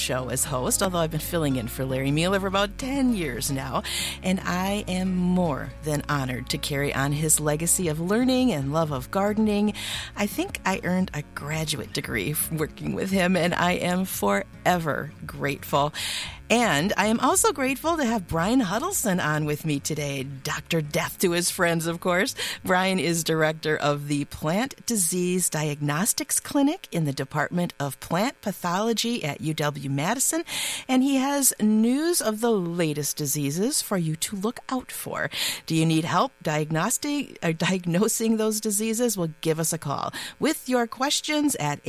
show as host, although I've been filling in for Larry Mueller for about 10 years now, and I am more than honored to carry on his legacy of learning and love of gardening. I think I earned a graduate degree working with him, and I am forever grateful. And I am also grateful to have Brian Huddleston on with me today, Dr. Death to his friends, of course. Brian is director of the Plant Disease Diagnostics Clinic in the Department of Plant Pathology at UW-Madison, and he has news of the latest diseases for you to look out for. Do you need help diagnosing those diseases? Well, give us a call with your questions at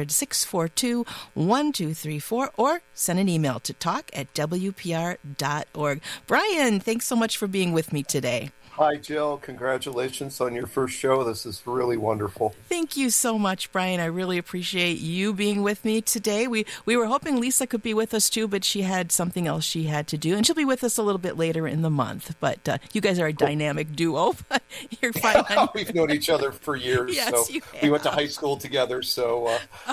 800-642-1234 or send an email to talk@wpr.org. Brian, thanks so much for being with me today. Hi, Jill. Congratulations on your first show. This is really wonderful. Thank you so much, Brian. I really appreciate you being with me today. We were hoping Lisa could be with us, too, but she had something else she had to do, and she'll be with us a little bit later in the month. But you guys are a dynamic duo. You're fine. We've known each other for years. Yes, so you have. We went to high school together, so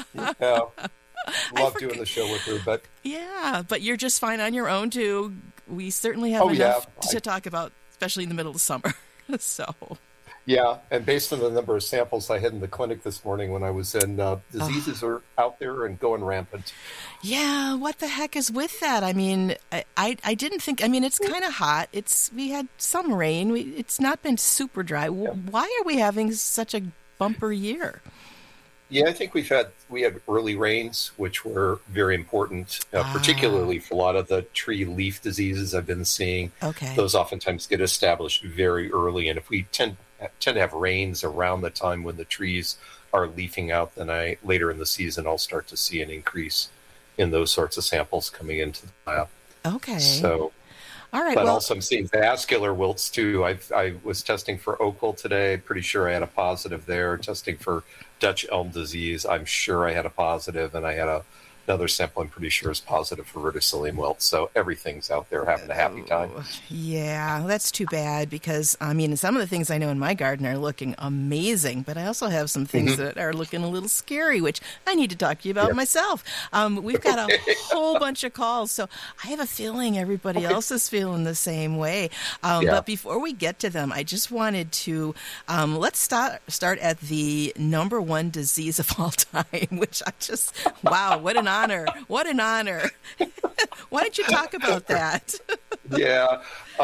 love doing the show with her. But yeah, but you're just fine on your own, too. We certainly have enough to talk about, especially in the middle of summer. So, yeah, and based on the number of samples I had in the clinic this morning when I was in, diseases are out there and going rampant. Yeah, what the heck is with that? I mean, I didn't think. I mean, it's kind of hot. We had some rain. It's not been super dry. Yeah. Why are we having such a bumper year? Yeah, I think we had early rains, which were very important, particularly for a lot of the tree leaf diseases I've been seeing. Okay. Those oftentimes get established very early, and if we tend to have rains around the time when the trees are leafing out, then later in the season I'll start to see an increase in those sorts of samples coming into the lab. Okay. So. All right. But also I'm seeing vascular wilts too. I was testing for oak wilt today. Pretty sure I had a positive there. Testing for Dutch elm disease. I'm sure I had a positive, and I had another sample I'm pretty sure is positive for verticillium wilt. So everything's out there having a happy time. Yeah, that's too bad because, I mean, some of the things I know in my garden are looking amazing, but I also have some things that are looking a little scary, which I need to talk to you about myself. We've got a whole bunch of calls, so I have a feeling everybody else is feeling the same way. But before we get to them, I just wanted to, let's start at the number one disease of all time, which wow, what an honor. What an honor. Why don't you talk about that? Yeah.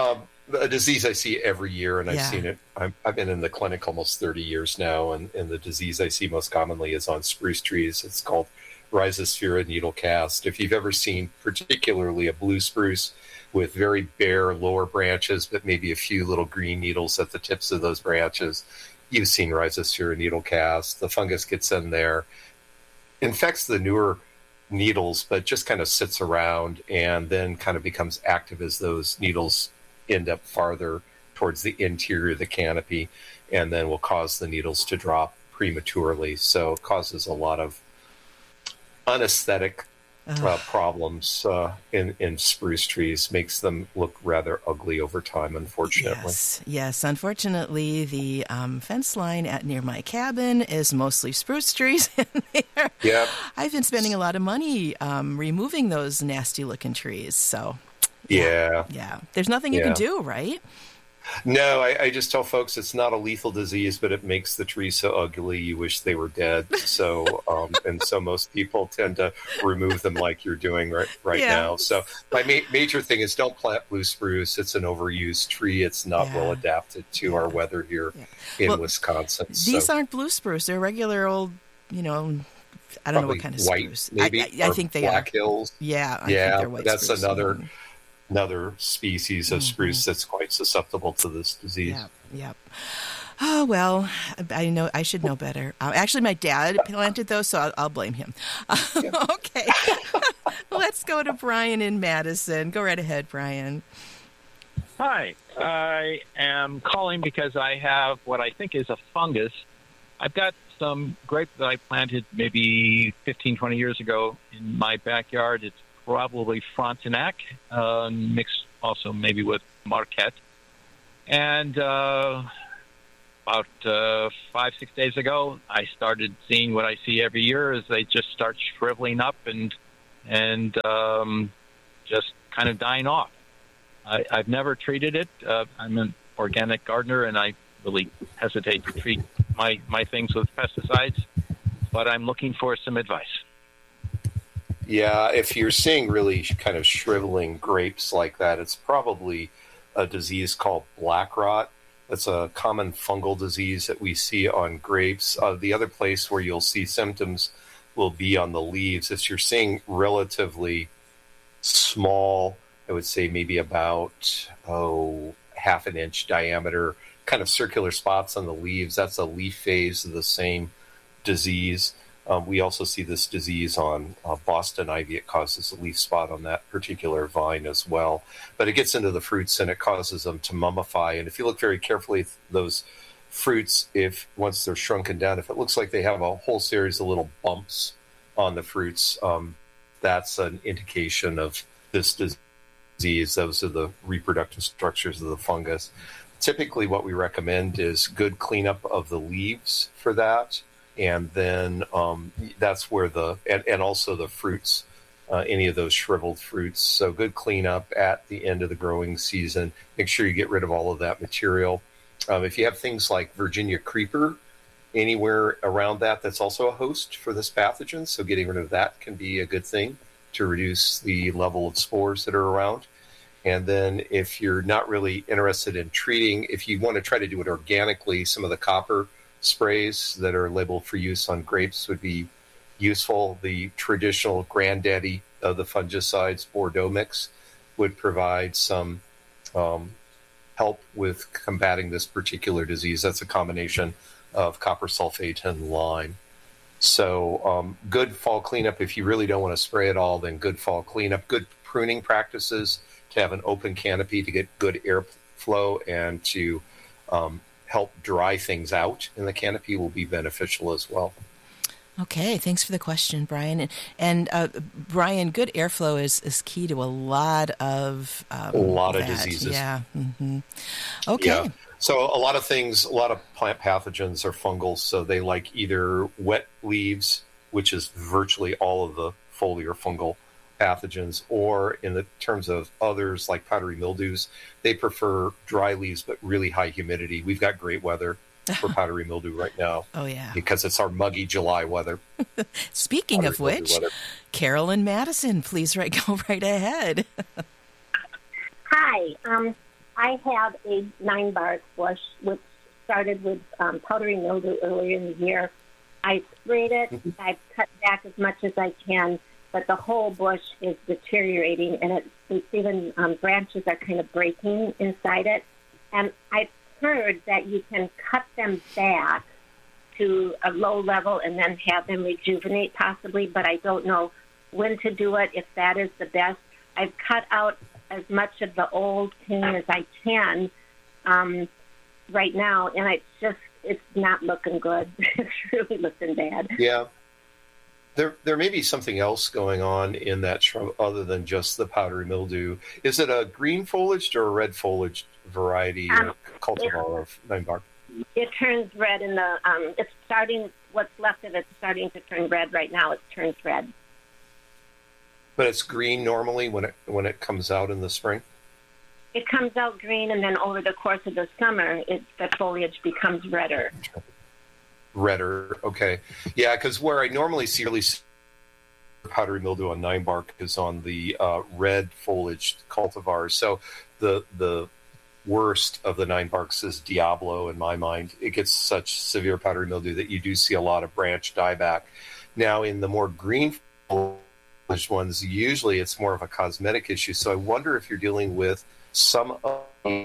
A disease I see every year, and I've seen it. I've been in the clinic almost 30 years now, and the disease I see most commonly is on spruce trees. It's called Rhizosphaera needlecast. If you've ever seen particularly a blue spruce with very bare lower branches, but maybe a few little green needles at the tips of those branches, you've seen Rhizosphaera needlecast. The fungus gets in there, infects the newer needles, but just kind of sits around and then kind of becomes active as those needles end up farther towards the interior of the canopy, and then will cause the needles to drop prematurely. So it causes a lot of unaesthetic problems in spruce trees, makes them look rather ugly over time, unfortunately. Yes. Unfortunately, the fence line near my cabin is mostly spruce trees. Yeah. I've been spending a lot of money removing those nasty-looking trees. So, yeah. There's nothing you can do, right? No, I just tell folks it's not a lethal disease, but it makes the trees so ugly you wish they were dead. So, and so most people tend to remove them like you're doing right now. So my major thing is don't plant blue spruce. It's an overused tree. It's not well adapted to our weather here in Wisconsin. These aren't blue spruce. They're regular old, I don't know what kind of white, spruce. Maybe, I think they Black are. Hills. Yeah, I think they're white that's spruce. another species of spruce that's quite susceptible to this disease. Yep. Oh, well, I know I should know better. Actually, my dad planted those, so I'll blame him. Okay. Let's go to Brian in Madison. Go right ahead, Brian. Hi. I am calling because I have what I think is a fungus. I've got some grape that I planted maybe 15, 20 years ago in my backyard. It's probably Frontenac, mixed also maybe with Marquette. And about 5-6 days ago, I started seeing what I see every year is they just start shriveling up and and just kind of dying off. I've never treated it. I'm an organic gardener, and I really hesitate to treat my things with pesticides, but I'm looking for some advice. Yeah, if you're seeing really kind of shriveling grapes like that, it's probably a disease called black rot. It's a common fungal disease that we see on grapes. The other place where you'll see symptoms will be on the leaves. If you're seeing relatively small, I would say maybe about half an inch diameter, kind of circular spots on the leaves, that's a leaf phase of the same disease. We also see this disease on Boston ivy. It causes a leaf spot on that particular vine as well. But it gets into the fruits and it causes them to mummify. And if you look very carefully at those fruits, if once they're shrunken down, if it looks like they have a whole series of little bumps on the fruits, that's an indication of this disease. Those are the reproductive structures of the fungus. Typically what we recommend is good cleanup of the leaves for that. And then that's where and also the fruits, any of those shriveled fruits. So good cleanup at the end of the growing season. Make sure you get rid of all of that material. If you have things like Virginia creeper anywhere around that's also a host for this pathogen. So getting rid of that can be a good thing to reduce the level of spores that are around. And then if you're not really interested in treating, if you want to try to do it organically, some of the copper sprays that are labeled for use on grapes would be useful. The traditional granddaddy of the fungicides, Bordeaux mix, would provide some help with combating this particular disease. That's a combination of copper sulfate and lime. So good fall cleanup. If you really don't want to spray it all, then good fall cleanup. Good pruning practices to have an open canopy to get good airflow and to help dry things out in the canopy will be beneficial as well. Okay, thanks for the question, Brian. And Brian, good airflow is key to a lot of diseases. Yeah. Mm-hmm. Okay. Yeah. So a lot of things, a lot of plant pathogens are fungal, so they like either wet leaves, which is virtually all of the foliar fungal pathogens, or in the terms of others like powdery mildews, they prefer dry leaves but really high humidity. We've got great weather for powdery mildew right now. Oh, yeah. Because it's our muggy July weather. Speaking of which, Carol and Madison, please go right ahead. Hi. I have a 9-bark bush, which started with powdery mildew earlier in the year. I sprayed it. I've cut back as much as I can, but the whole bush is deteriorating, and even branches are kind of breaking inside it. And I've heard that you can cut them back to a low level and then have them rejuvenate possibly, but I don't know when to do it, if that is the best. I've cut out as much of the old cane as I can right now, and it's not looking good. It's really looking bad. Yeah. There may be something else going on in that shrub other than just the powdery mildew. Is it a green foliaged or a red foliaged variety cultivar of 9-bark? It turns red in the it's starting. What's left of it's starting to turn red right now. It turns red. But it's green normally when it comes out in the spring? It comes out green, and then over the course of the summer, the foliage becomes redder. Redder, okay. Yeah, because where I normally see really powdery mildew on 9-bark is on the red foliaged cultivars. So the worst of the 9-barks is Diablo in my mind. It gets such severe powdery mildew that you do see a lot of branch dieback. Now, in the more green foliaged ones, usually it's more of a cosmetic issue. So I wonder if you're dealing with some of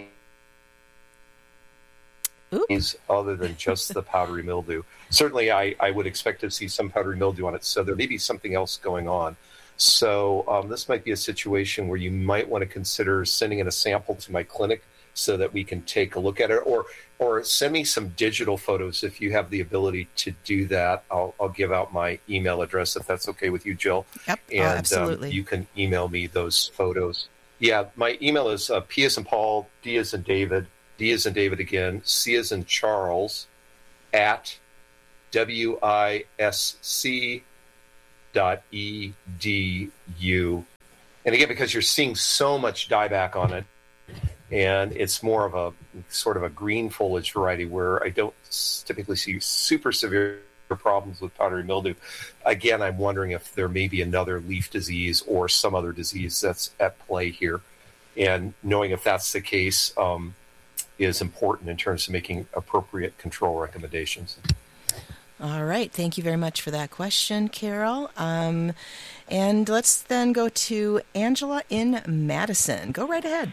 these other than just the powdery mildew. Certainly, I would expect to see some powdery mildew on it, so there may be something else going on. So this might be a situation where you might want to consider sending in a sample to my clinic so that we can take a look at it, or send me some digital photos if you have the ability to do that. I'll give out my email address if that's okay with you, Jill. Yep, and absolutely. You can email me those photos. Yeah, my email is P as in Paul, D as in David, D as in David again, C as in Charles, at WISC.org. And again, because you're seeing so much dieback on it, and it's more of a sort of a green foliage variety where I don't typically see super severe problems with powdery mildew. Again, I'm wondering if there may be another leaf disease or some other disease that's at play here. And knowing if that's the case is important in terms of making appropriate control recommendations. All right. Thank you very much for that question, Carol. And let's then go to Angela in Madison. Go right ahead.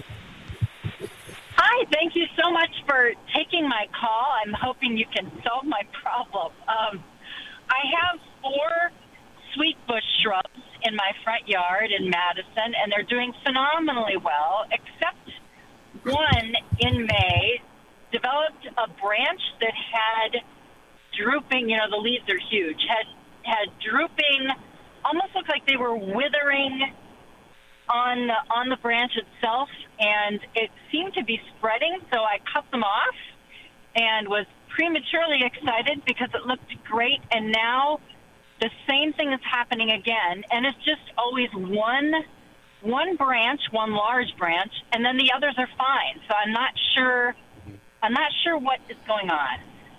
Hi, thank you so much for taking my call. I'm hoping you can solve my problem. I have 4 sweet bush shrubs in my front yard in Madison, and they're doing phenomenally well, except one in May developed a branch that had drooping, the leaves are huge, had drooping, almost looked like they were withering on the branch itself, and it seemed to be spreading, so I cut them off and was prematurely excited because it looked great, and now the same thing is happening again, and it's just always one branch, one large branch, and then the others are fine. So I'm not sure what is going on.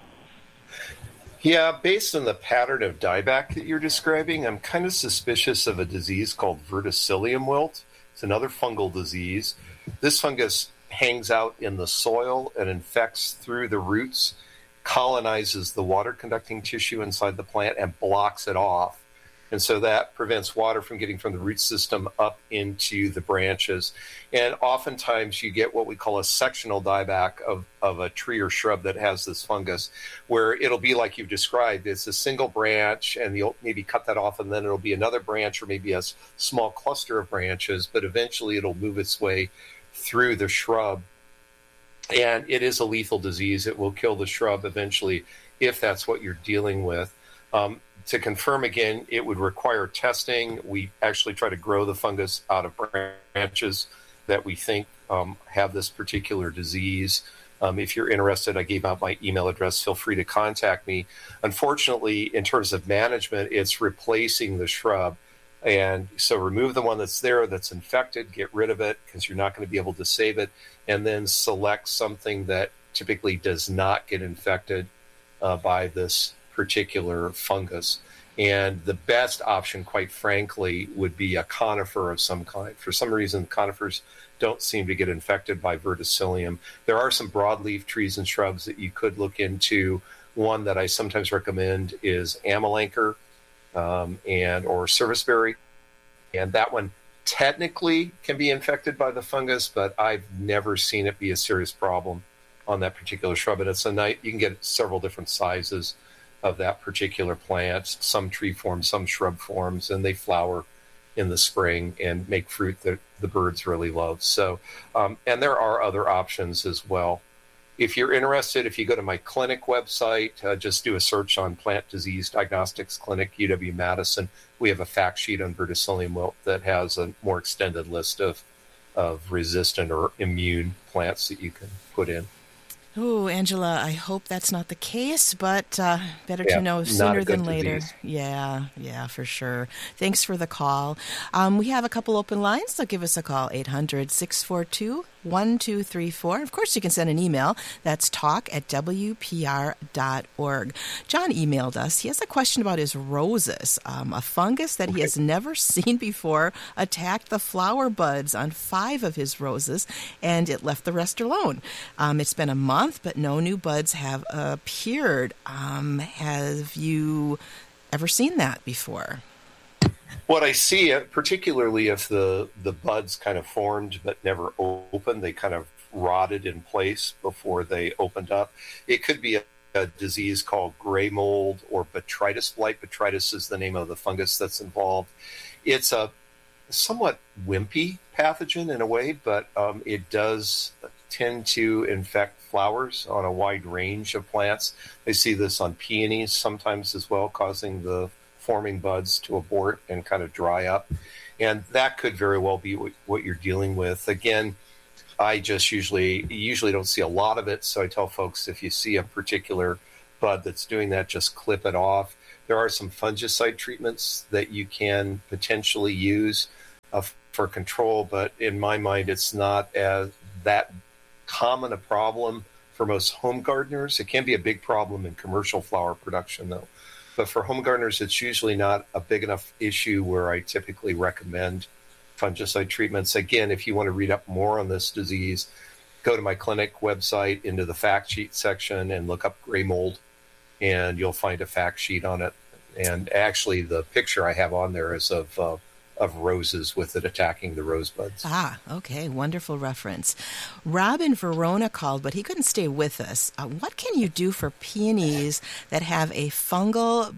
Yeah, based on the pattern of dieback that you're describing, I'm kind of suspicious of a disease called verticillium wilt. It's another fungal disease. This fungus hangs out in the soil and infects through the roots, colonizes the water-conducting tissue inside the plant, and blocks it off. And so that prevents water from getting from the root system up into the branches. And oftentimes you get what we call a sectional dieback of a tree or shrub that has this fungus, where it'll be like you've described. It's a single branch, and you'll maybe cut that off, and then it'll be another branch or maybe a small cluster of branches, but eventually it'll move its way through the shrub. And it is a lethal disease. It will kill the shrub eventually if that's what you're dealing with. To confirm again, it would require testing. We actually try to grow the fungus out of branches that we think have this particular disease. If you're interested, I gave out my email address. Feel free to contact me. Unfortunately, in terms of management, it's replacing the shrub. And so remove the one that's there that's infected, get rid of it because you're not going to be able to save it, and then select something that typically does not get infected by this particular fungus. And the best option, quite frankly, would be a conifer of some kind. For some reason, conifers don't seem to get infected by verticillium. There are some broadleaf trees and shrubs that you could look into. One that I sometimes recommend is amelancher or serviceberry. And that one technically can be infected by the fungus, but I've never seen it be a serious problem on that particular shrub. And it's you can get several different sizes of that particular plant, some tree forms, some shrub forms, and they flower in the spring and make fruit that the birds really love. So, and there are other options as well. If you're interested, if you go to my clinic website, just do a search on Plant Disease Diagnostics Clinic, UW-Madison. We have a fact sheet on verticillium wilt that has a more extended list of resistant or immune plants that you can put in. Oh, Angela, I hope that's not the case, but better to know sooner than later. Disease. Yeah, for sure. Thanks for the call. We have a couple open lines, so give us a call, 800-642-1234. Of course, you can send an email. That's talk@wpr.org. John emailed us. He has a question about his roses. A fungus that he has never seen before attacked the flower buds on 5 of his roses, and it left the rest alone. It's been a month, but no new buds have appeared. Have you ever seen that before? What I see, particularly if the buds kind of formed but never opened, they kind of rotted in place before they opened up. It could be a disease called gray mold or botrytis blight. Botrytis is the name of the fungus that's involved. It's a somewhat wimpy pathogen in a way, but it does tend to infect flowers on a wide range of plants. I see this on peonies sometimes as well, causing the forming buds to abort and kind of dry up. And that could very well be what you're dealing with. Again, I just usually don't see a lot of it, so I tell folks if you see a particular bud that's doing that, just clip it off. there are some fungicide treatments that you can potentially use for control, but in my mind, it's not as that common a problem for most home gardeners. It can be a big problem in commercial flower production, though. But for home gardeners, it's usually not a big enough issue where I typically recommend fungicide treatments. Again, if you want to read up more on this disease, go to my clinic website into the fact sheet section and look up gray mold, and you'll find a fact sheet on it. And actually, the picture I have on there is of roses with it attacking the rosebuds. Ah, okay. Wonderful reference. Rob in Verona called, but he couldn't stay with us. What can you do for peonies that have a fungal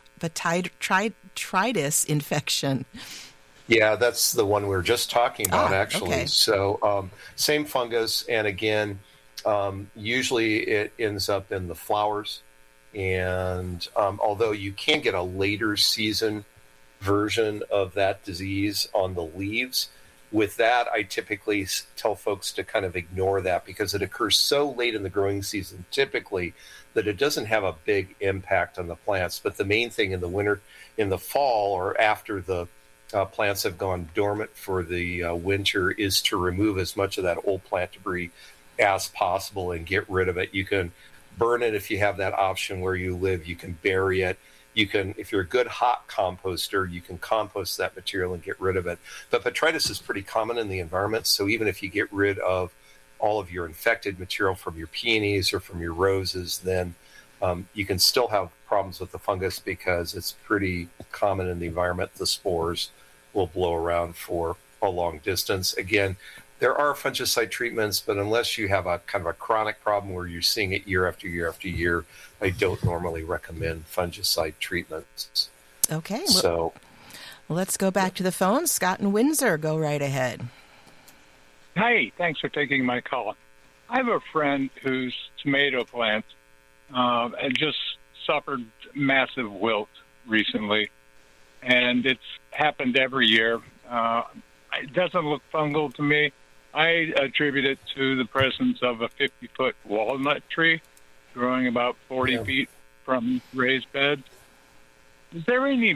botrytis infection? Yeah, that's the one we were just talking about, actually. Okay. So same fungus, and again, usually it ends up in the flowers. And although you can get a later season version of that disease on the leaves, with that, I typically tell folks to kind of ignore that because it occurs so late in the growing season, typically, that it doesn't have a big impact on the plants. But the main thing in the winter, in the fall, or after the plants have gone dormant for the winter, is to remove as much of that old plant debris as possible and get rid of it. You can burn it if you have that option where you live. You can bury it. You can, if you're a good hot composter, you can compost that material and get rid of it. But botrytis is pretty common in the environment, so even if you get rid of all of your infected material from your peonies or from your roses, then you can still have problems with the fungus because it's pretty common in the environment. The spores will blow around for a long distance. Again, there are fungicide treatments, but unless you have a kind of a chronic problem where you're seeing it year after year after year, I don't normally recommend fungicide treatments. Okay. So let's go back to the phone. Scott in Windsor, go right ahead. Hey, thanks for taking my call. I have a friend whose tomato plant had just suffered massive wilt recently, and it's happened every year. It doesn't look fungal to me. I attribute it to the presence of a 50-foot walnut tree growing about 40 feet from raised beds. Is there any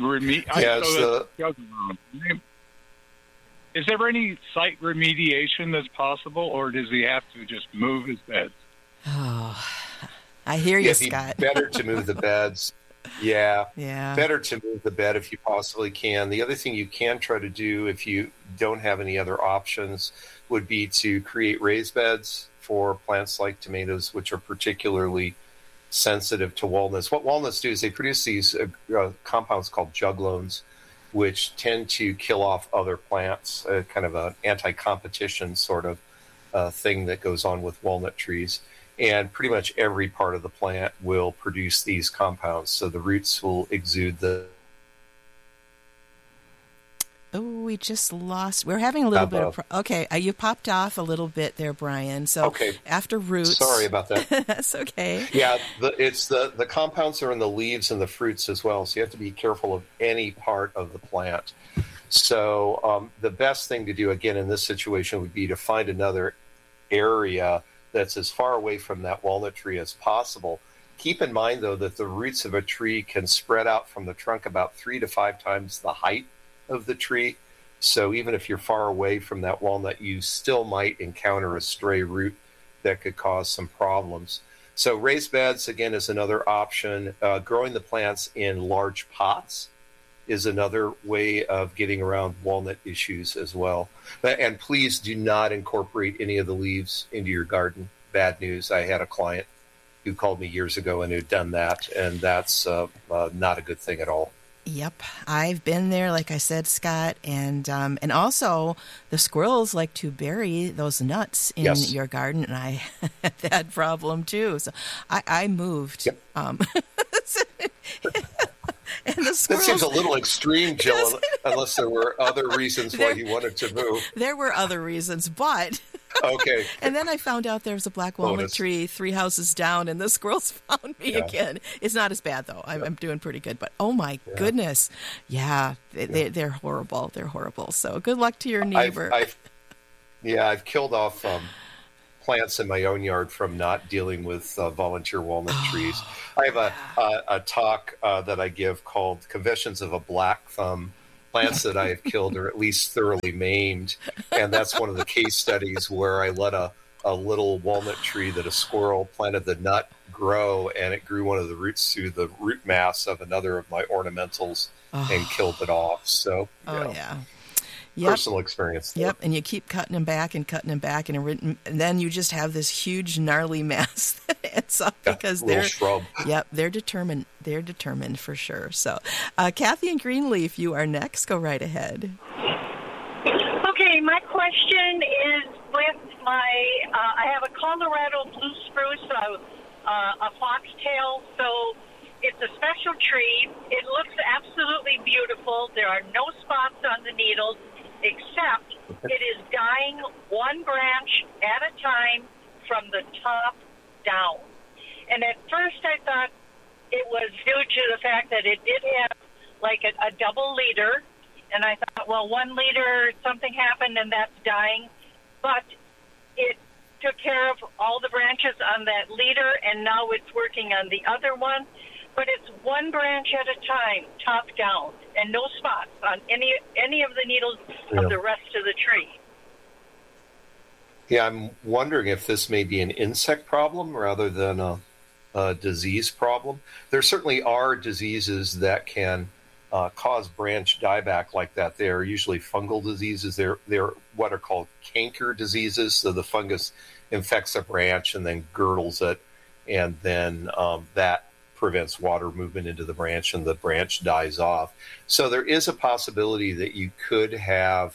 Is there any site remediation that's possible, or does he have to just move his beds? Oh, I hear you, Scott. Better to move the beds. Yeah. Better to move the bed if you possibly can. The other thing you can try to do if you don't have any other options would be to create raised beds for plants like tomatoes, which are particularly sensitive to walnuts. What walnuts do is they produce these compounds called juglones, which tend to kill off other plants, kind of an anti-competition sort of thing that goes on with walnut trees. And pretty much every part of the plant will produce these compounds. So the roots will exude the... Oh, we just lost. We're having a little bit of... Okay, you popped off a little bit there, Brian. So after roots... Sorry about that. That's okay. Yeah, the compounds are in the leaves and the fruits as well. So you have to be careful of any part of the plant. So the best thing to do, again, in this situation would be to find another area that's as far away from that walnut tree as possible. Keep in mind, though, that the roots of a tree can spread out from the trunk about 3 to 5 times the height of the tree. So even if you're far away from that walnut, you still might encounter a stray root that could cause some problems. So raised beds, again, is another option. Growing the plants in large pots is another way of getting around walnut issues as well. And please do not incorporate any of the leaves into your garden. Bad news. I had a client who called me years ago and who'd done that, and that's not a good thing at all. Yep, I've been there, like I said, Scott, and also the squirrels like to bury those nuts in your garden, and I had that problem too. So I moved. Yep. And the squirrels... That seems a little extreme, Jill, unless there were other reasons why he wanted to move. There were other reasons, but... Okay. And then I found out there was a black walnut tree 3 houses down, and the squirrels found me again. It's not as bad, though. I'm doing pretty good. But, oh, my goodness. Yeah, they're horrible. They're horrible. So good luck to your neighbor. I've killed off plants in my own yard from not dealing with volunteer walnut trees. I have a talk that I give called Confessions of a Black Thumb. Plants that I have killed or at least thoroughly maimed. And that's one of the case studies where I let a little walnut tree that a squirrel planted the nut grow, and it grew one of the roots through the root mass of another of my ornamentals and killed it off. So, personal experience. Yep, and you keep cutting them back, and then you just have this huge gnarly mass that ends up because they're shrub. Yep, they're determined. They're determined for sure. So, Kathy in Greenleaf, you are next. Go right ahead. Okay, my question is with I have a Colorado blue spruce, a foxtail, so it's a special tree. It looks absolutely beautiful. There are no spots on the needles, except it is dying one branch at a time from the top down. And at first I thought it was due to the fact that it did have like a double leader, and I thought, well, 1 liter, something happened and that's dying. But it took care of all the branches on that leader, and now it's working on the other one. But it's one branch at a time, top down, and no spots on any of the needles of the rest of the tree. Yeah, I'm wondering if this may be an insect problem rather than a disease problem. There certainly are diseases that can cause branch dieback like that. They are usually fungal diseases. They're what are called canker diseases. So the fungus infects a branch and then girdles it, and then that prevents water movement into the branch, and the branch dies off. So there is a possibility that you could have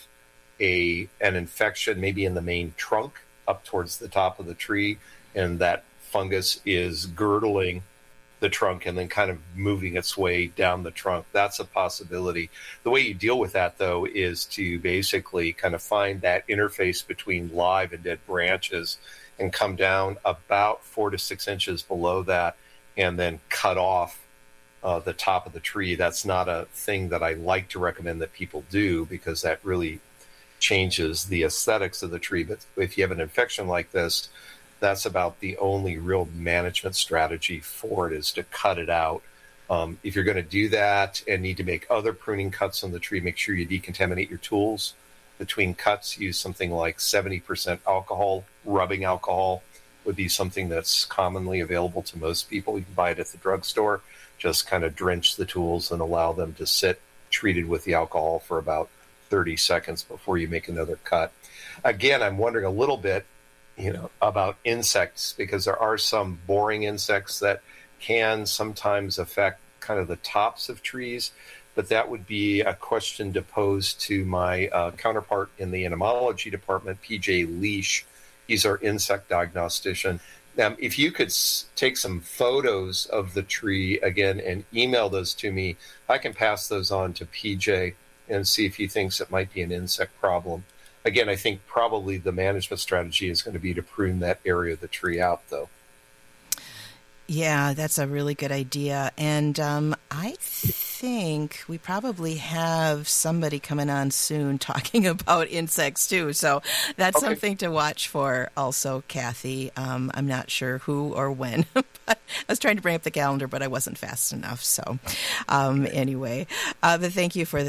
an infection maybe in the main trunk up towards the top of the tree, and that fungus is girdling the trunk and then kind of moving its way down the trunk. That's a possibility. The way you deal with that, though, is to basically kind of find that interface between live and dead branches and come down about 4 to 6 inches below that and then cut off the top of the tree. That's not a thing that I like to recommend that people do, because that really changes the aesthetics of the tree. But if you have an infection like this, that's about the only real management strategy for it, is to cut it out. If you're going to do that and need to make other pruning cuts on the tree, make sure you decontaminate your tools between cuts. Use something like 70% alcohol. Rubbing alcohol would be something that's commonly available to most people. You can buy it at the drugstore. Just kind of drench the tools and allow them to sit treated with the alcohol for about 30 seconds before you make another cut. Again, I'm wondering a little bit, about insects, because there are some boring insects that can sometimes affect kind of the tops of trees, but that would be a question to pose to my counterpart in the entomology department, PJ Leash. He's our insect diagnostician. If you could take some photos of the tree again and email those to me, I can pass those on to PJ and see if he thinks it might be an insect problem. Again, I think probably the management strategy is going to be to prune that area of the tree out, though. Yeah, that's a really good idea. And I think we probably have somebody coming on soon talking about insects, too. So that's something to watch for also, Kathy. I'm not sure who or when. But I was trying to bring up the calendar, but I wasn't fast enough. So anyway, but thank you for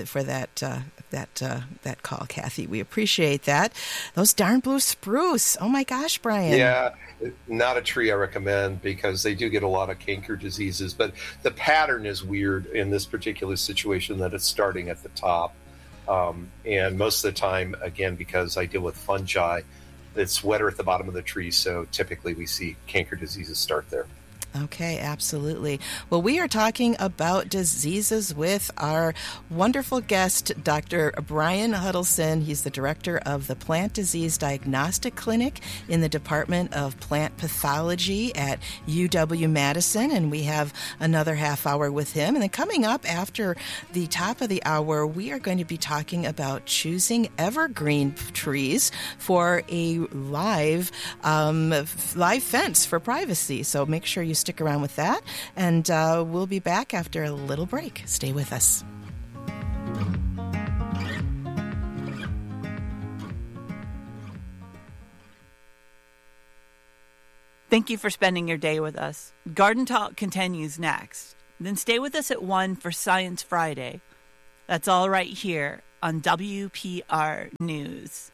that call, Kathy. We appreciate that. Those darn blue spruce. Oh, my gosh, Brian. Yeah. Not a tree I recommend, because they do get a lot of canker diseases, but the pattern is weird in this particular situation, that it's starting at the top. And most of the time, again, because I deal with fungi, it's wetter at the bottom of the tree, so typically we see canker diseases start there. Okay, absolutely. Well, we are talking about diseases with our wonderful guest, Dr. Brian Huddleston. He's the director of the Plant Disease Diagnostic Clinic in the Department of Plant Pathology at UW-Madison, and we have another half hour with him. And then coming up after the top of the hour, we are going to be talking about choosing evergreen trees for a live fence for privacy. So make sure you stick around with that, and we'll be back after a little break. Stay with us. Thank you for spending your day with us. Garden Talk continues next. Then stay with us at 1 for Science Friday. That's all right here on WPR News.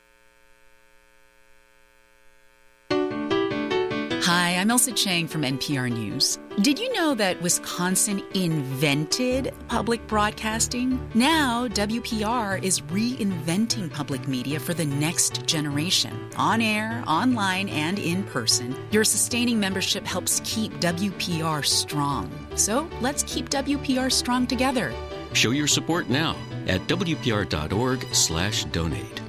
Hi, I'm Elsa Chang from NPR News. Did you know that Wisconsin invented public broadcasting? Now, WPR is reinventing public media for the next generation. On air, online, and in person, your sustaining membership helps keep WPR strong. So let's keep WPR strong together. Show your support now at WPR.org/donate.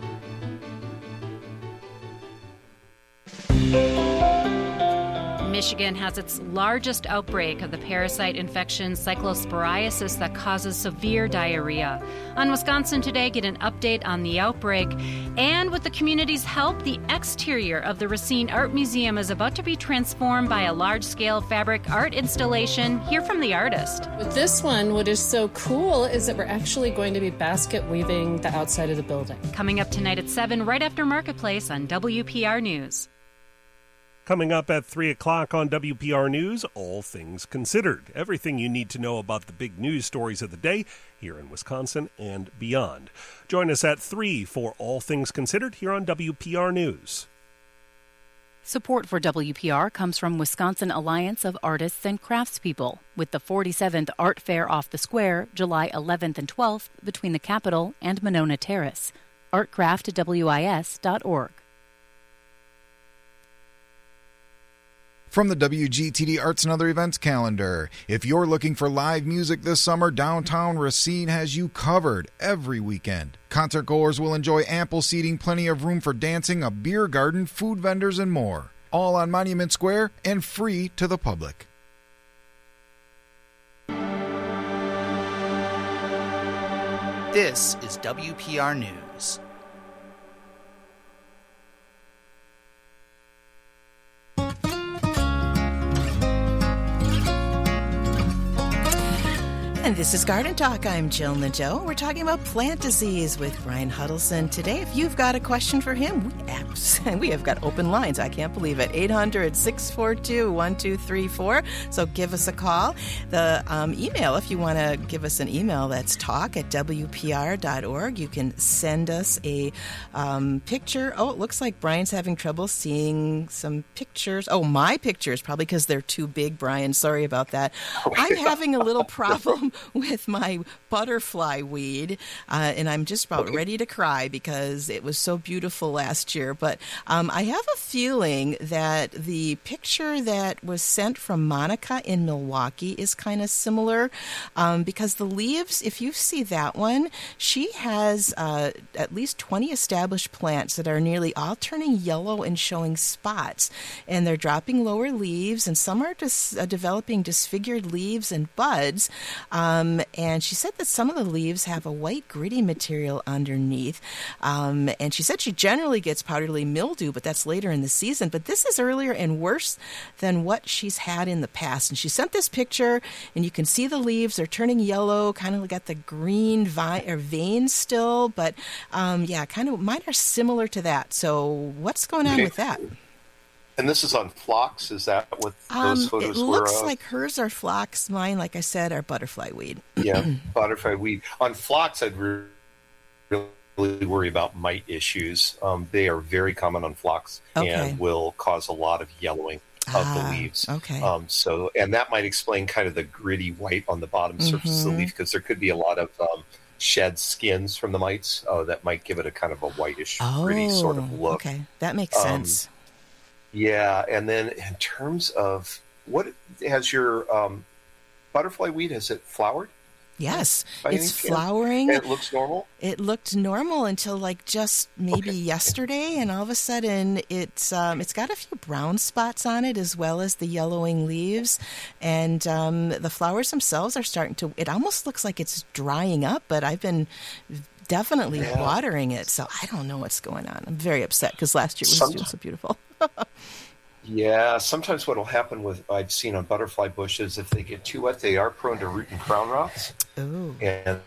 Michigan has its largest outbreak of the parasite infection cyclosporiasis that causes severe diarrhea. On Wisconsin Today, get an update on the outbreak. And with the community's help, the exterior of the Racine Art Museum is about to be transformed by a large-scale fabric art installation. Hear from the artist. With this one, what is so cool is that we're actually going to be basket weaving the outside of the building. Coming up tonight at 7, right after Marketplace on WPR News. Coming up at 3 o'clock on WPR News, All Things Considered. Everything you need to know about the big news stories of the day here in Wisconsin and beyond. Join us at 3 for All Things Considered here on WPR News. Support for WPR comes from Wisconsin Alliance of Artists and Craftspeople, with the 47th Art Fair off the Square, July 11th and 12th, between the Capitol and Monona Terrace. artcraftwis.org. From the WGTD Arts and Other Events calendar, if you're looking for live music this summer, downtown Racine has you covered every weekend. Concert goers will enjoy ample seating, plenty of room for dancing, a beer garden, food vendors, and more. All on Monument Square and free to the public. This is WPR News. And this is Garden Talk. I'm Jill Nadeau. We're talking about plant disease with Brian Huddleston. Today, if you've got a question for him, we have got open lines. I can't believe it. 800-642-1234. So give us a call. The email, if you want to give us an email, that's talk@wpr.org. You can send us a picture. Oh, it looks like Brian's having trouble seeing some pictures. Oh, my pictures, probably because they're too big, Brian. Sorry about that. I'm having a little problem with my butterfly weed, and I'm just about ready to cry because it was so beautiful last year. But I have a feeling that the picture that was sent from Monica in Milwaukee is kind of similar, because the leaves, if you see that one, she has at least 20 established plants that are nearly all turning yellow and showing spots, and they're dropping lower leaves, and some are just developing disfigured leaves and buds. And she said that some of the leaves have a white gritty material underneath. And she said she generally gets powdery mildew, but that's later in the season. But this is earlier and worse than what she's had in the past. And she sent this picture, and you can see the leaves are turning yellow, kind of got the green veins still. But kind of mine are similar to that. So what's going on with that? And this is on phlox? Is that what those photos were? It looks like hers are phlox. Mine, like I said, are butterfly weed. Yeah, butterfly weed. On phlox, I'd really worry about mite issues. They are very common on phlox and will cause a lot of yellowing of the leaves. Okay. And that might explain kind of the gritty white on the bottom surface of the leaf, because there could be a lot of shed skins from the mites that might give it a kind of a whitish, gritty sort of look. Okay, that makes sense. Yeah, and then in terms of what has your butterfly weed, has it flowered? Yes, it's flowering. And it looks normal? It looked normal until like just maybe yesterday, and all of a sudden it's got a few brown spots on it as well as the yellowing leaves, and the flowers themselves are starting to, it almost looks like it's drying up, but I've been definitely watering it, so I don't know what's going on. I'm very upset because last year was doing so beautiful. Yeah, sometimes what will happen with, I've seen on butterfly bushes, if they get too wet, they are prone to root and crown rots. Ooh. And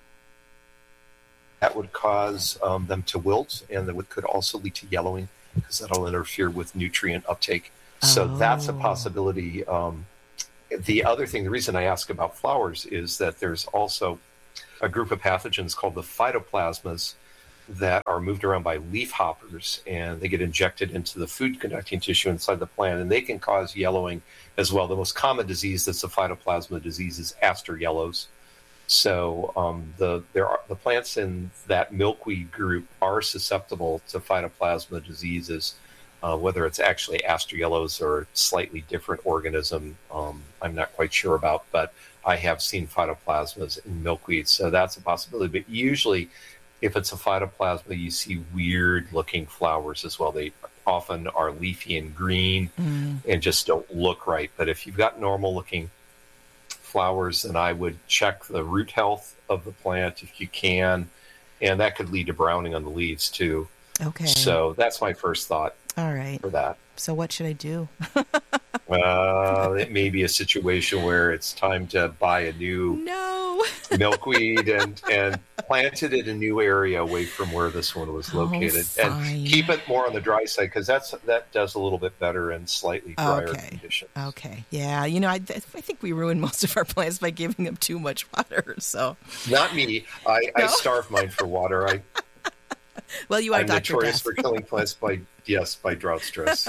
that would cause them to wilt, and that could also lead to yellowing, because that'll interfere with nutrient uptake. So that's a possibility. The other thing, the reason I ask about flowers is that there's also a group of pathogens called the phytoplasmas that are moved around by leaf hoppers, and they get injected into the food conducting tissue inside the plant, and they can cause yellowing as well. The most common disease that's a phytoplasma disease is aster yellows. So the plants in that milkweed group are susceptible to phytoplasma diseases, whether it's actually aster yellows or a slightly different organism, I'm not quite sure about, but I have seen phytoplasmas in milkweed, so that's a possibility. But usually, if it's a phytoplasma, you see weird-looking flowers as well. They often are leafy and green and just don't look right. But if you've got normal-looking flowers, then I would check the root health of the plant if you can, and that could lead to browning on the leaves too. Okay. So that's my first thought. All right. For that. So what should I do? It may be a situation where it's time to buy a new milkweed and plant it in a new area away from where this one was located. And keep it more on the dry side, because that does a little bit better in slightly drier conditions. Okay. Yeah. I think we ruined most of our plants by giving them too much water. So not me. I starve mine for water. Well, you are I'm Dr. notorious Death. for killing plants by drought stress.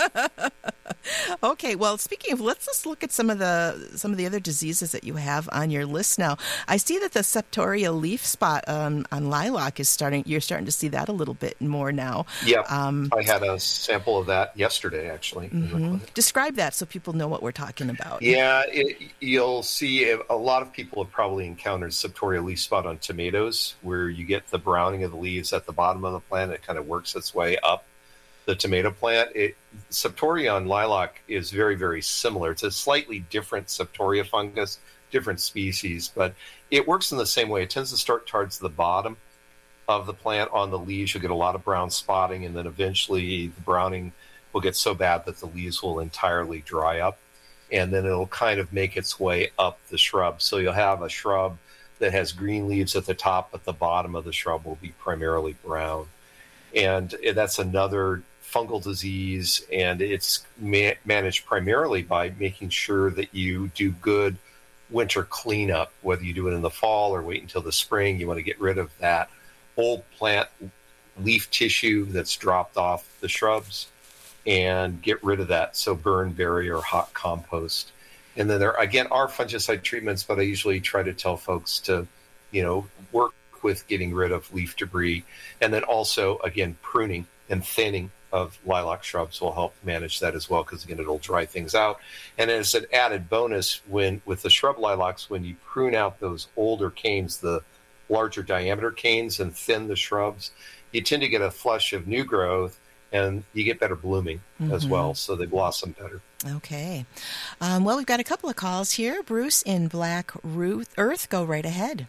Okay, well, speaking of, let's just look at some of the other diseases that you have on your list now. I see that the septoria leaf spot on lilac is you're starting to see that a little bit more now. Yeah, I had a sample of that yesterday, actually. Mm-hmm. Describe that so people know what we're talking about. Yeah, you'll see a lot of people have probably encountered septoria leaf spot on tomatoes, where you get the browning of the leaves at the bottom of the plant. It kind of works its way up the tomato plant. Septoria on lilac is very, very similar. It's a slightly different septoria fungus, different species, but it works in the same way. It tends to start towards the bottom of the plant on the leaves. You'll get a lot of brown spotting, and then eventually the browning will get so bad that the leaves will entirely dry up, and then it'll kind of make its way up the shrub. So you'll have a shrub that has green leaves at the top, but the bottom of the shrub will be primarily brown. And that's another fungal disease, and it's managed primarily by making sure that you do good winter cleanup, whether you do it in the fall or wait until the spring. You want to get rid of that old plant leaf tissue that's dropped off the shrubs and get rid of that. So burn, bury, or hot compost. And then there, again, are fungicide treatments, but I usually try to tell folks to, work with getting rid of leaf debris. And then also, again, pruning and thinning of lilac shrubs will help manage that as well, because again, it'll dry things out. And as an added bonus, with the shrub lilacs, when you prune out those older canes, the larger diameter canes, and thin the shrubs, you tend to get a flush of new growth, and you get better blooming as well, so they blossom better. Okay. Well, we've got a couple of calls here. Bruce in Black Earth, go right ahead.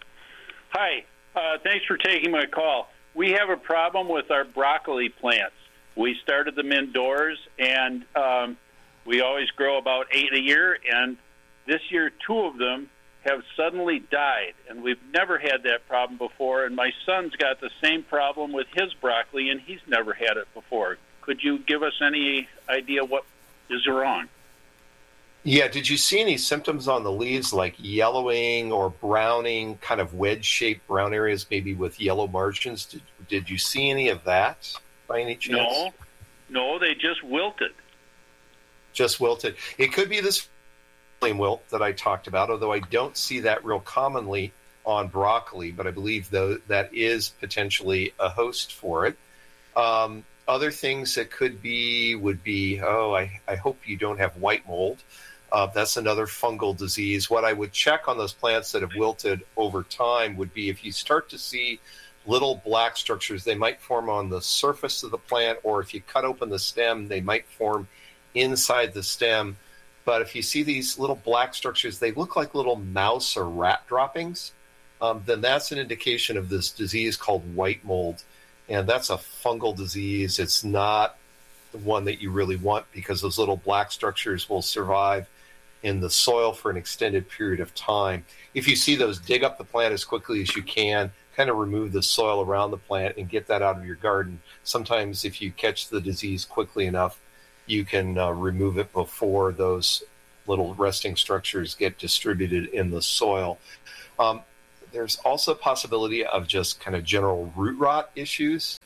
Hi. Thanks for taking my call. We have a problem with our broccoli plants. We started them indoors, and we always grow about 8 a year, and this year 2 of them have suddenly died, and we've never had that problem before, and my son's got the same problem with his broccoli, and he's never had it before. Could you give us any idea what is wrong? Yeah, did you see any symptoms on the leaves, like yellowing or browning, kind of wedge-shaped brown areas, maybe with yellow margins? Did you see any of that by any chance? No, they just wilted. Just wilted. It could be this flame wilt that I talked about, although I don't see that real commonly on broccoli, but I believe that is potentially a host for it. Other things that could be would be, I hope you don't have white mold. That's another fungal disease. What I would check on those plants that have wilted over time would be if you start to see little black structures, they might form on the surface of the plant, or if you cut open the stem, they might form inside the stem. But if you see these little black structures, they look like little mouse or rat droppings, then that's an indication of this disease called white mold. And that's a fungal disease. It's not the one that you really want, because those little black structures will survive in the soil for an extended period of time. If you see those, dig up the plant as quickly as you can, kind of remove the soil around the plant and get that out of your garden. Sometimes if you catch the disease quickly enough, you can remove it before those little resting structures get distributed in the soil. There's also a possibility of just kind of general root rot issues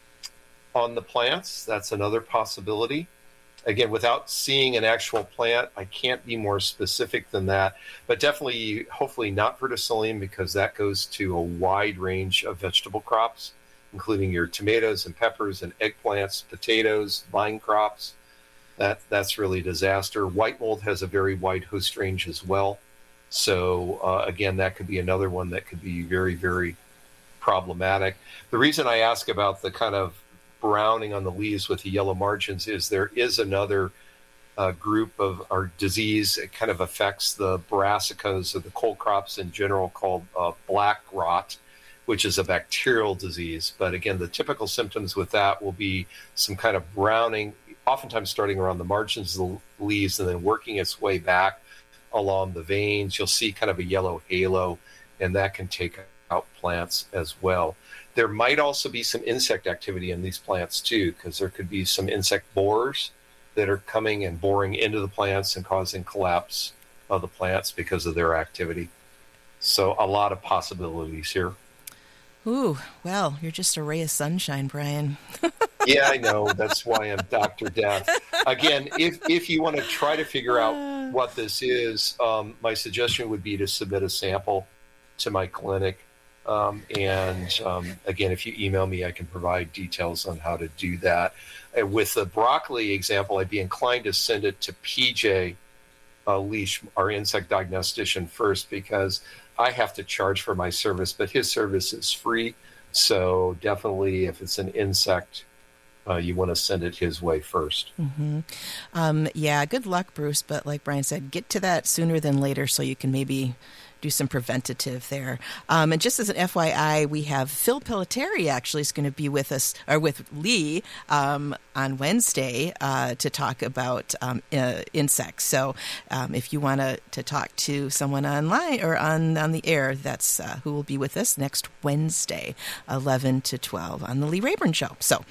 on the plants. That's another possibility. Again, without seeing an actual plant, I can't be more specific than that. But definitely, hopefully not verticillium, because that goes to a wide range of vegetable crops, including your tomatoes and peppers and eggplants, potatoes, vine crops. That's really a disaster. White mold has a very wide host range as well. So, again, that could be another one that could be very, very problematic. The reason I ask about the kind of browning on the leaves with the yellow margins is there is another group of our disease. It kind of affects the brassicas or the cole crops in general, called black rot, which is a bacterial disease. But again, the typical symptoms with that will be some kind of browning, oftentimes starting around the margins of the leaves and then working its way back along the veins. You'll see kind of a yellow halo, and that can take out plants as well. There might also be some insect activity in these plants too, because there could be some insect borers that are coming and boring into the plants and causing collapse of the plants because of their activity. So a lot of possibilities here. Ooh, well, you're just a ray of sunshine, Brian. Yeah, I know. That's why I'm Dr. Death. Again, if you want to try to figure out what this is, my suggestion would be to submit a sample to my clinic. Again, if you email me, I can provide details on how to do that. And with the broccoli example, I'd be inclined to send it to PJ Leash, our insect diagnostician, first, because I have to charge for my service, but his service is free. So definitely, if it's an insect, you want to send it his way first. Mm-hmm. Yeah, good luck, Bruce. But like Brian said, get to that sooner than later so you can maybe do some preventative there. And just as an FYI, we have Phil Pelletieri actually is going to be with us, or with Lee, on Wednesday to talk about insects. So if you want to talk to someone online or on the air, that's who will be with us next Wednesday, 11 to 12 on the Lee Rayburn Show. So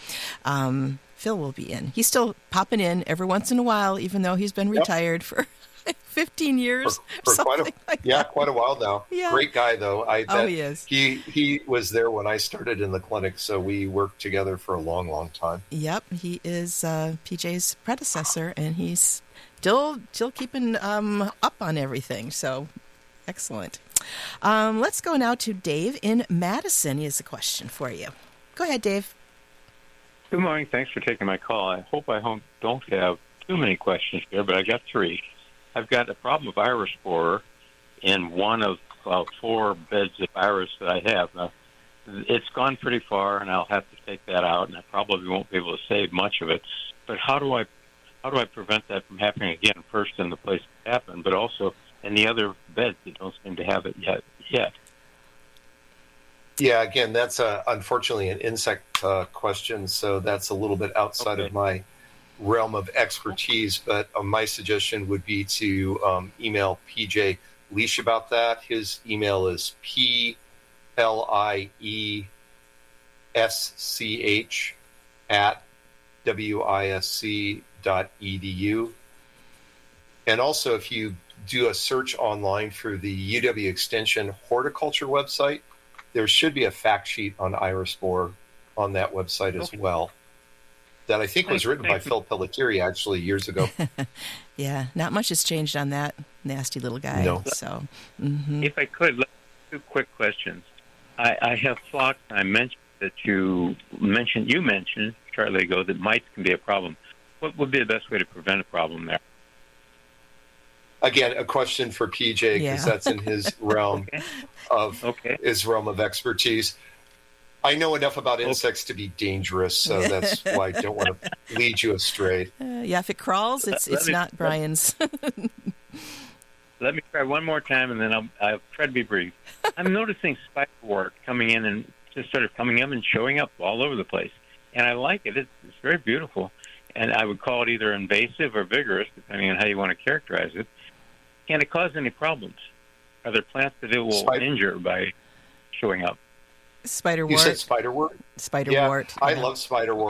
Phil will be in. He's still popping in every once in a while, even though he's been retired for 15 years. For quite a while now. Yeah. Great guy, though. I bet he is. He was there when I started in the clinic, so we worked together for a long, long time. Yep, he is PJ's predecessor, and he's still keeping up on everything. So excellent. Let's go now to Dave in Madison. He has a question for you. Go ahead, Dave. Good morning. Thanks for taking my call. I hope I don't have too many questions here, but I got 3. I've got a problem of iris borer in one of 4 beds of iris that I have. Now, it's gone pretty far, and I'll have to take that out, and I probably won't be able to save much of it. But how do I prevent that from happening again? First in the place it happened, but also in the other beds that don't seem to have it yet. Yeah, again, that's unfortunately an insect question, so that's a little bit outside of my realm of expertise, but my suggestion would be to email PJ Leash about that. His email is pliesch@wisc.edu. And also, if you do a search online for the UW Extension horticulture website, there should be a fact sheet on iris borer on that website as well. That I think was written by Phil Pelletieri actually years ago. Yeah, not much has changed on that nasty little guy. No. So, If I could, 2 quick questions. I have phlox. I mentioned that you mentioned shortly ago that mites can be a problem. What would be the best way to prevent a problem there? Again, a question for PJ, because that's in his realm of expertise. I know enough about insects to be dangerous, so that's why I don't want to lead you astray. Yeah, if it crawls, it's not Brian's. Let me try one more time, and then I'll try to be brief. I'm noticing spiderwort coming in and just sort of coming up and showing up all over the place, and I like it. It's very beautiful, and I would call it either invasive or vigorous, depending on how you want to characterize it. Can it cause any problems? Are there plants that it will injure by showing up? Spiderwort. You said spiderwort? Spiderwort. Yeah, I love spiderwort.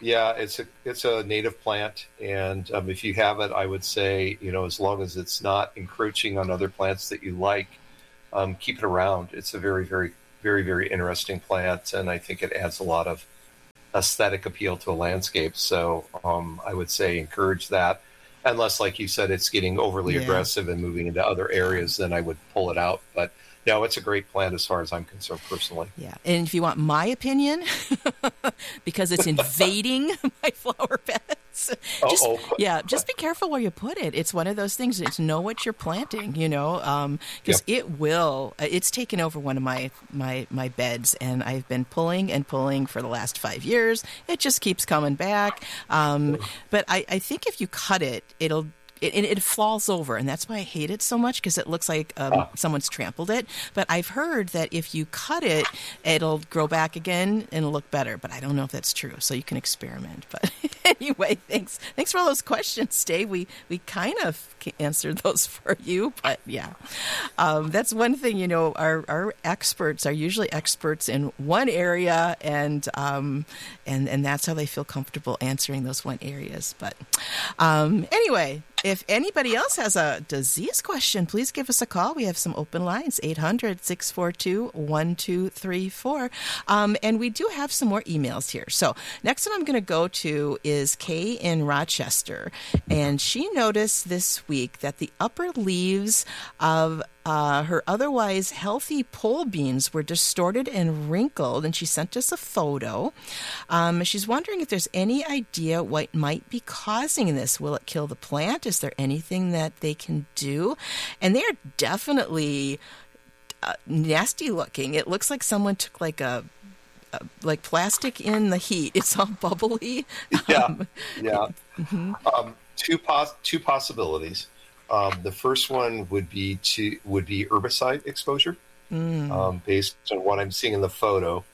Yeah, it's a native plant, and if you have it, I would say, as long as it's not encroaching on other plants that you like, keep it around. It's a very, very, very, very interesting plant, and I think it adds a lot of aesthetic appeal to a landscape. So I would say encourage that. Unless, like you said, it's getting overly aggressive and moving into other areas, then I would pull it out. But no, it's a great plant as far as I'm concerned personally. Yeah, and if you want my opinion, because it's invading my flower beds, just be careful where you put it. It's one of those things. It's know what you're planting, because it's taken over one of my beds, and I've been pulling and pulling for the last 5 years. It just keeps coming back. But I think if you cut it, it falls over, and that's why I hate it so much, because it looks like someone's trampled it. But I've heard that if you cut it, it'll grow back again and it'll look better. But I don't know if that's true, so you can experiment. But anyway, thanks for all those questions, Dave. We kind of answered those for you, but yeah, that's one thing. Our experts are usually experts in one area, and that's how they feel comfortable answering those one areas. But anyway. If anybody else has a disease question, please give us a call. We have some open lines, 800-642-1234. And we do have some more emails here. So next one I'm going to go to is Kay in Rochester. And she noticed this week that the upper leaves of her otherwise healthy pole beans were distorted and wrinkled, and she sent us a photo. She's wondering if there's any idea what might be causing this. Will it kill the plant? Is there anything that they can do? And they're definitely nasty looking. It looks like someone took like plastic in the heat. It's all bubbly. Yeah. Mm-hmm. Two possibilities. The first one would be herbicide exposure, based on what I'm seeing in the photo.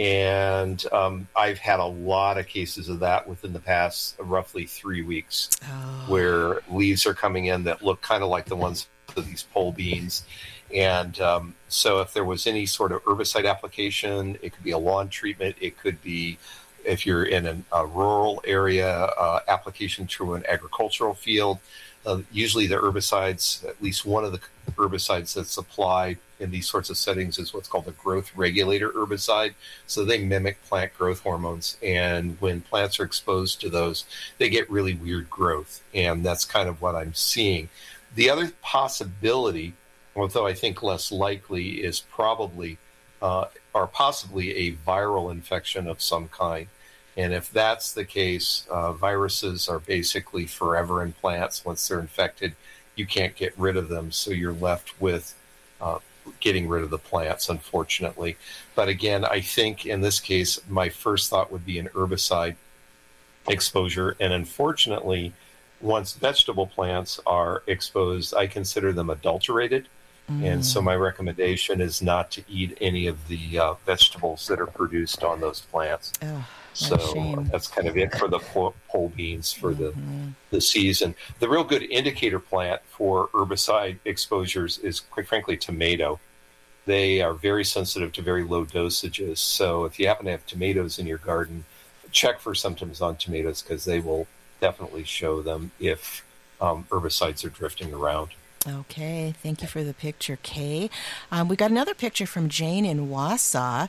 And I've had a lot of cases of that within the past roughly 3 weeks, where leaves are coming in that look kind of like the ones of these pole beans. And so if there was any sort of herbicide application, it could be a lawn treatment. It could be, if you're in a rural area, application to an agricultural field. Usually the herbicides, at least one of the herbicides that's applied in these sorts of settings is what's called a growth regulator herbicide. So they mimic plant growth hormones. And when plants are exposed to those, they get really weird growth. And that's kind of what I'm seeing. The other possibility, although I think less likely, is probably or possibly a viral infection of some kind. And if that's the case, viruses are basically forever in plants. Once they're infected, you can't get rid of them. So you're left with getting rid of the plants, unfortunately. But again, I think in this case, my first thought would be an herbicide exposure. And unfortunately, once vegetable plants are exposed, I consider them adulterated. And so my recommendation is not to eat any of the vegetables that are produced on those plants. So that's kind of it for the pole beans for the season. The real good indicator plant for herbicide exposures is, quite frankly, tomato. They are very sensitive to very low dosages. So if you happen to have tomatoes in your garden, check for symptoms on tomatoes, because they will definitely show them if herbicides are drifting around. Okay, thank you for the picture, Kay. We got another picture from Jane in Wausau.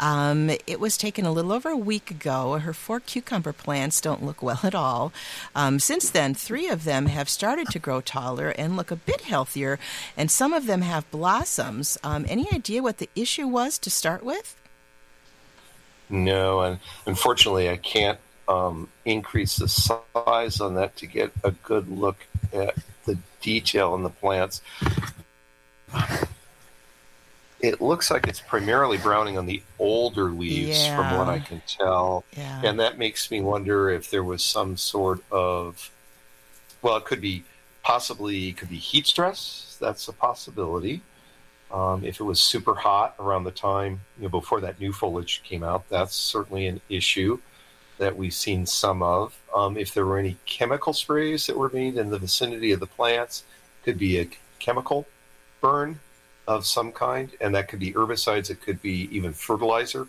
It was taken a little over a week ago. Her 4 cucumber plants don't look well at all. Since then, 3 of them have started to grow taller and look a bit healthier, and some of them have blossoms. Any idea what the issue was to start with? No, and unfortunately, I can't increase the size on that to get a good look at the detail in the plants. It looks like it's primarily browning on the older leaves, from what I can tell. And that makes me wonder if there was some sort of, it could be heat stress. That's a possibility. If it was super hot around the time, before that new foliage came out, that's certainly an issue that we've seen some of. If there were any chemical sprays that were made in the vicinity of the plants, could be a chemical burn of some kind, and that could be herbicides, it could be even fertilizer.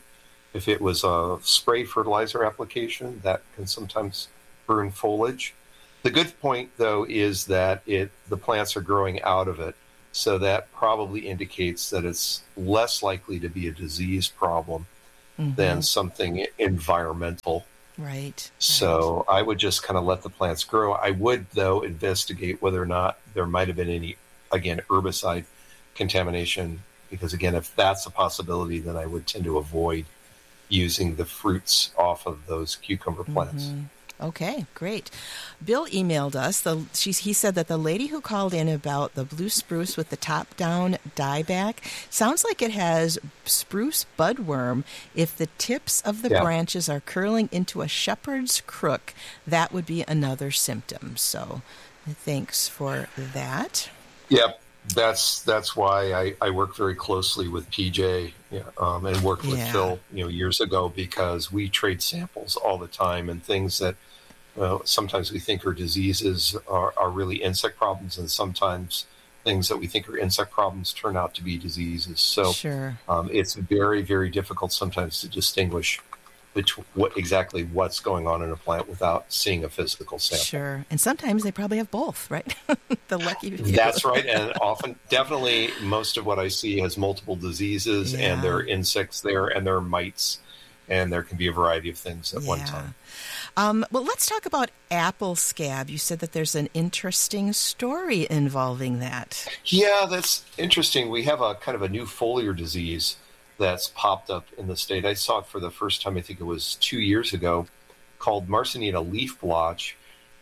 If it was a spray fertilizer application, that can sometimes burn foliage. The good point, though, is that the plants are growing out of it, so that probably indicates that it's less likely to be a disease problem than something environmental. Right. So I would just kind of let the plants grow. I would, though, investigate whether or not there might have been any, again, herbicide contamination, because, again, if that's a possibility, then I would tend to avoid using the fruits off of those cucumber plants. Okay, great. Bill emailed us. He said that the lady who called in about the blue spruce with the top-down dieback sounds like it has spruce budworm. If the tips of the branches are curling into a shepherd's crook, that would be another symptom. So thanks for that. Yep. That's why I work very closely with PJ and worked with Phil years ago, because we trade samples all the time, and things that sometimes we think are diseases are really insect problems, and sometimes things that we think are insect problems turn out to be diseases. So it's very, very difficult sometimes to distinguish between what's going on in a plant without seeing a physical sample. Sure. And sometimes they probably have both, right? The lucky few. That's right. And often, definitely, most of what I see has multiple diseases, and there are insects there, and there are mites, and there can be a variety of things at one time. Well, let's talk about apple scab. You said that there's an interesting story involving that. Yeah, that's interesting. We have a kind of a new foliar disease that's popped up in the state. I saw it for the first time, I think it was 2 years ago, called Marsanita leaf blotch.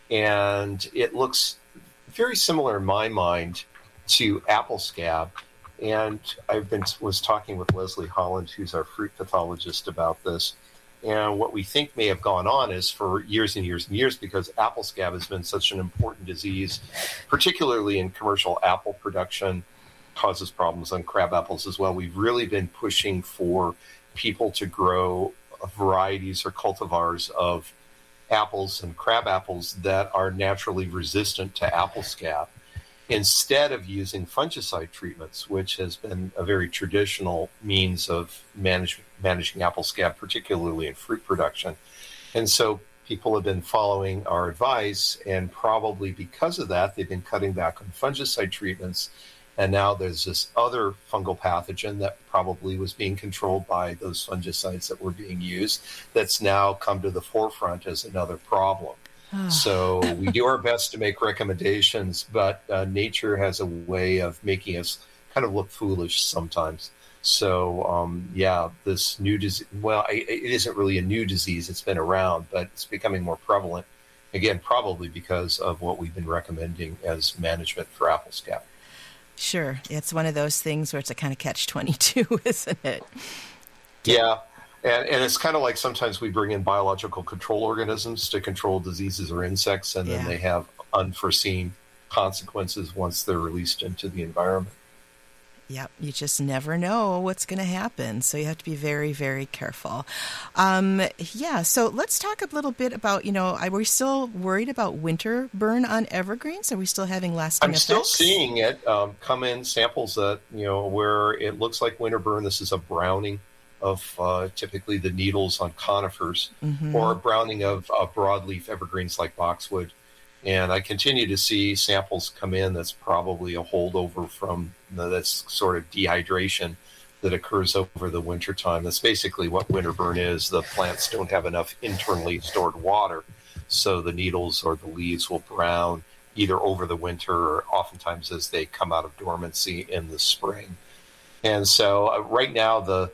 And it looks very similar in my mind to apple scab. And was talking with Leslie Holland, who's our fruit pathologist, about this. And what we think may have gone on is, for years and years and years, because apple scab has been such an important disease, particularly in commercial apple production, causes problems on crab apples as well. We've really been pushing for people to grow varieties or cultivars of apples and crab apples that are naturally resistant to apple scab, instead of using fungicide treatments, which has been a very traditional means of managing apple scab, particularly in fruit production. And so people have been following our advice, and probably because of that, they've been cutting back on fungicide treatments. And now there's this other fungal pathogen that probably was being controlled by those fungicides that were being used, that's now come to the forefront as another problem. So we do our best to make recommendations, but nature has a way of making us kind of look foolish sometimes. So, this new disease, it isn't really a new disease. It's been around, but it's becoming more prevalent. Again, probably because of what we've been recommending as management for apple scab. Sure. It's one of those things where it's a kind of catch-22, isn't it? Yeah. And it's kind of like sometimes we bring in biological control organisms to control diseases or insects, and then they have unforeseen consequences once they're released into the environment. Yep, you just never know what's going to happen, so you have to be very, very careful. So let's talk a little bit about, are we still worried about winter burn on evergreens? Are we still having lasting effects? I'm still seeing it come in samples that, where it looks like winter burn. This is a browning of typically the needles on conifers, or a browning of broadleaf evergreens like boxwood. And I continue to see samples come in that's probably a holdover from this sort of dehydration that occurs over the wintertime. That's basically what winter burn is. The plants don't have enough internally stored water, so the needles or the leaves will brown either over the winter or oftentimes as they come out of dormancy in the spring. And so right now, the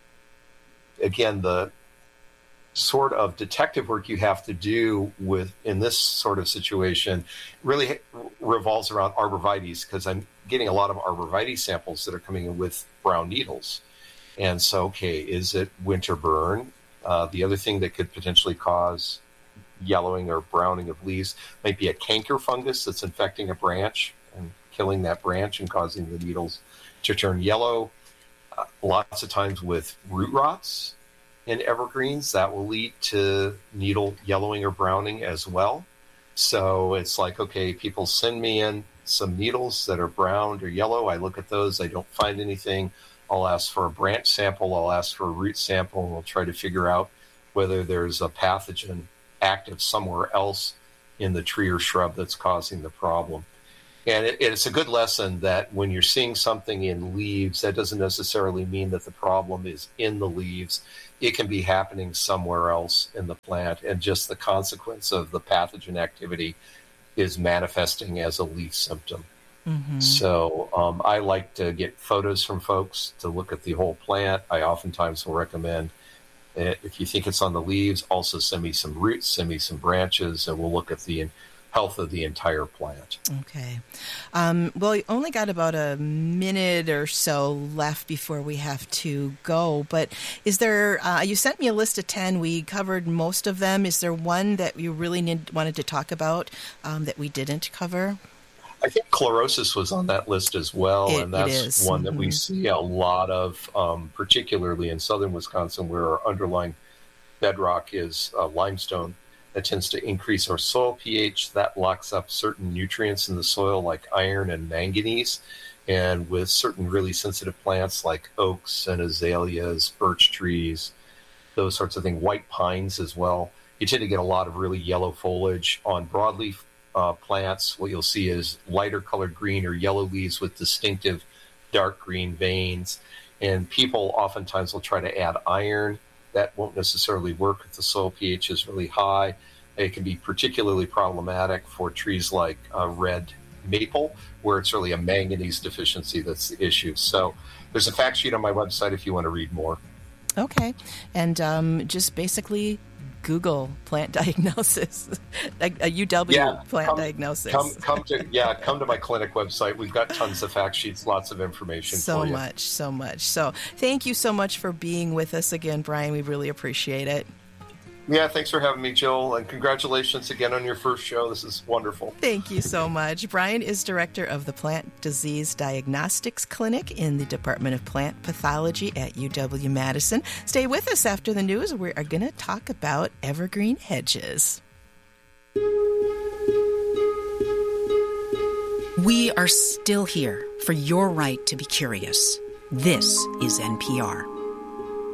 sort of detective work you have to do in this sort of situation really revolves around arborvitaes, because I'm getting a lot of arborvitae samples that are coming in with brown needles. And so, is it winter burn? The other thing that could potentially cause yellowing or browning of leaves might be a canker fungus that's infecting a branch and killing that branch and causing the needles to turn yellow. Lots of times with root rots in evergreens, that will lead to needle yellowing or browning as well. So it's like, people send me in some needles that are brown or yellow. I look at those. I don't find anything. I'll ask for a branch sample, I'll ask for a root sample, and we'll try to figure out whether there's a pathogen active somewhere else in the tree or shrub that's causing the problem. And it's a good lesson that when you're seeing something in leaves, that doesn't necessarily mean that the problem is in the leaves. It can be happening somewhere else in the plant, and just the consequence of the pathogen activity is manifesting as a leaf symptom. Mm-hmm. So I like to get photos from folks to look at the whole plant. I oftentimes will recommend, if you think it's on the leaves, also send me some roots, send me some branches, and we'll look at the health of the entire plant. Okay. Well, you only got about a minute or so left before we have to go, but is there, you sent me a list of 10. We covered most of them. Is there one that you really wanted to talk about that we didn't cover? I think chlorosis was on that list as well, and that's one that we see a lot of, particularly in southern Wisconsin, where our underlying bedrock is limestone. That tends to increase our soil pH. That locks up certain nutrients in the soil like iron and manganese. And with certain really sensitive plants like oaks and azaleas, birch trees, those sorts of things, white pines as well, you tend to get a lot of really yellow foliage. On broadleaf plants, what you'll see is lighter colored green or yellow leaves with distinctive dark green veins. And people oftentimes will try to add iron. That won't necessarily work if the soil pH is really high. It can be particularly problematic for trees like red maple, where it's really a manganese deficiency that's the issue. So there's a fact sheet on my website if you want to read more. Okay. And just basically Google plant diagnosis, like a UW plant diagnosis. Come to my clinic website. We've got tons of fact sheets, lots of information for you. So much. So thank you so much for being with us again, Brian. We really appreciate it. Yeah, thanks for having me, Jill, and congratulations again on your first show. This is wonderful. Thank you so much. Brian is director of the Plant Disease Diagnostics Clinic in the Department of Plant Pathology at UW-Madison. Stay with us after the news. We are going to talk about evergreen hedges. We are still here for your right to be curious. This is NPR.